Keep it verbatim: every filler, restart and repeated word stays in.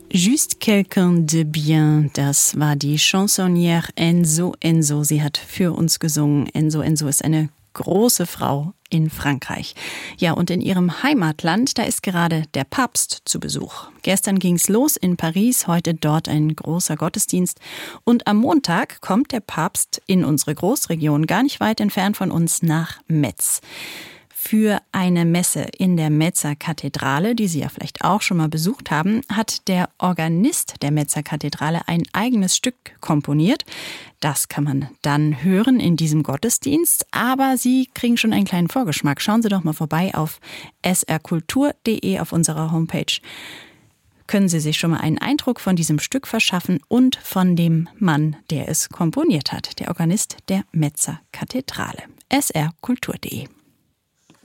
Juste quelqu'un de bien, das war die Chansonnière Enzo Enzo. Sie hat für uns gesungen. Enzo Enzo ist eine große Frau in Frankreich. Ja, und in ihrem Heimatland, da ist gerade der Papst zu Besuch. Gestern ging's los in Paris, heute dort ein großer Gottesdienst. Und am Montag kommt der Papst in unsere Großregion, gar nicht weit entfernt von uns, nach Metz. Für eine Messe in der Metzer Kathedrale, die Sie ja vielleicht auch schon mal besucht haben, hat der Organist der Metzer Kathedrale ein eigenes Stück komponiert. Das kann man dann hören in diesem Gottesdienst, aber Sie kriegen schon einen kleinen Vorgeschmack. Schauen Sie doch mal vorbei auf s r kultur punkt d e auf unserer Homepage. Können Sie sich schon mal einen Eindruck von diesem Stück verschaffen und von dem Mann, der es komponiert hat, der Organist der Metzer Kathedrale. s r kultur punkt d e